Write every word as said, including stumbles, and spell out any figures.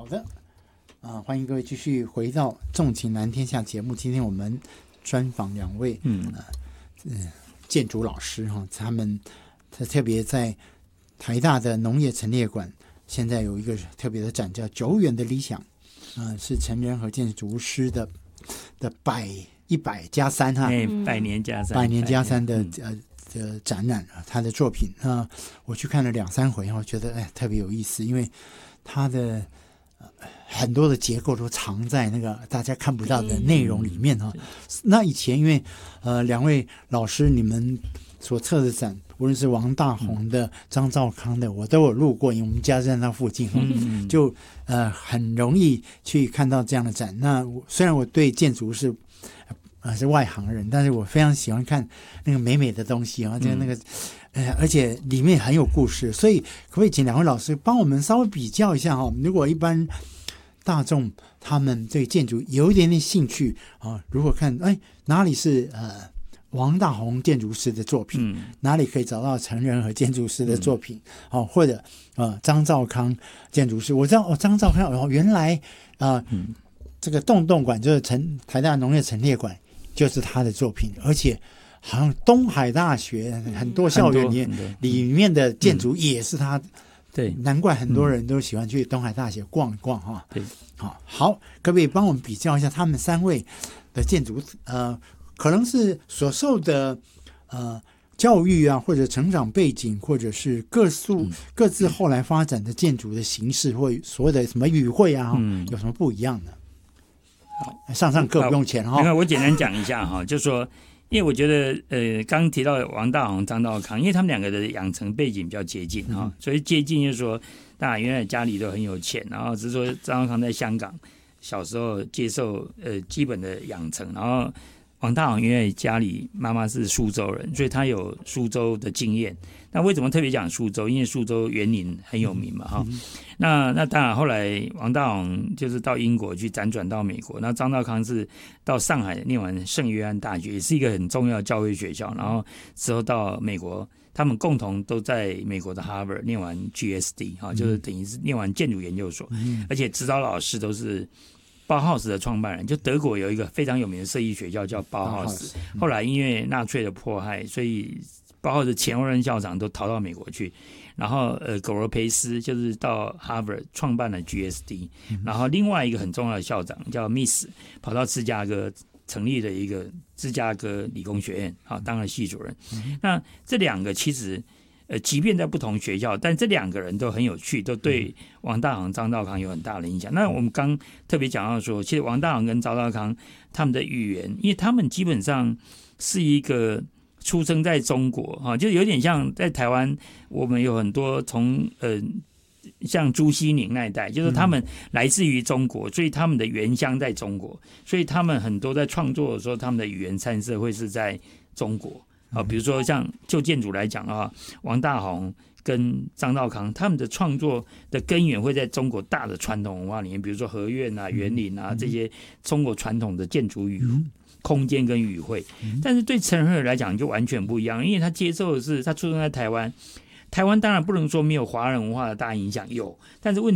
好的，啊、呃，欢迎各位继续回到《重情南天下》节目。今天我们专访两位，嗯呃嗯，建筑老师哈，他们他特别在台大的农业陈列馆，现在有一个特别的展叫《久远的理想》，啊、呃，是陈仁和建筑师的的百一百加三哈， 百年加三， 百年加三的、嗯、呃。的展览他的作品啊、呃，我去看了两三回，我觉得哎特别有意思，因为他的、呃、很多的结构都藏在那个大家看不到的内容里面哈、嗯。那以前因为呃两位老师你们所策的展，无论是王大闳的、张兆康的，我都有路过，因为我们家在那附近哈、嗯，就呃很容易去看到这样的展。那虽然我对建筑是。啊，是外行人，但是我非常喜欢看那个美美的东西啊，就那个，呃，而且里面很有故事，所以可不可以请两位老师帮我们稍微比较一下哈？如果一般大众他们对建筑有一点点兴趣啊，如果看哎哪里是呃王大闳建筑师的作品，嗯、哪里可以找到陈仁和建筑师的作品，哦、嗯啊，或者呃张兆康建筑师，我知道哦，张兆康哦，原来啊、呃嗯、这个洞洞馆就是陈台大农业陈列馆。就是他的作品，而且好像东海大学很多校园里里面的建筑也是他， 对， 难怪很多人都喜欢去东海大学逛一逛哈。对，好，好，可不可以帮我们比较一下他们三位的建筑？呃，可能是所受的呃教育啊，或者成长背景，或者是各自各自后来发展的建筑的形式，或所谓的什么语汇啊，嗯、有什么不一样呢？上上课不用钱哈、 哦。我简单讲一下哈，就说，因为我觉得呃，刚刚提到王大闳、张兆康，因为他们两个的养成背景比较接近哈、嗯，所以接近就是说，大家原来家里都很有钱，然后只是说张兆康在香港小时候接受呃基本的养成，然后王大闳因为家里妈妈是苏州人，所以他有苏州的经验。那为什么特别讲苏州？因为苏州园林很有名嘛，哈、嗯。那那当然，后来王大闳就是到英国去辗转到美国，那张兆康是到上海念完圣约翰大学，也是一个很重要的教育学校。然后之后到美国，他们共同都在美国的 Harvard 念完 G S D 哈，就是等于是念完建筑研究所，嗯、而且指导老师都是包豪斯的创办人。就德国有一个非常有名的设计学校叫包豪斯，后来因为纳粹的迫害，所以包豪斯前后任校长都逃到美国去。然后呃，葛罗培斯就是到 Harvard 创办了 G S D，、嗯、然后另外一个很重要的校长叫 Miss 跑到芝加哥成立了一个芝加哥理工学院，啊，当了系主任。嗯、那这两个其实呃，即便在不同学校，但这两个人都很有趣，都对王大闳、张兆康有很大的影响。那我们刚特别讲到说，其实王大闳跟张兆康他们的语言，因为他们基本上是一个。出生在中国哈，就有点像在台湾，我们有很多从呃，像朱西甯那一代，就是他们来自于中国，所以他们的原乡在中国，所以他们很多在创作的时候，他们的语言参涉会是在中国啊。比如说像就建筑来讲的话，王大闳跟张兆康他们的创作的根源会在中国大的传统文化里面，比如说河苑啊、园林啊这些中国传统的建筑语。空间跟语汇，但是对陈仁和来讲就完全不一样，因为他接受的是他出生在台湾，台湾当然不能说没有华人文化的大影响，有，但是问题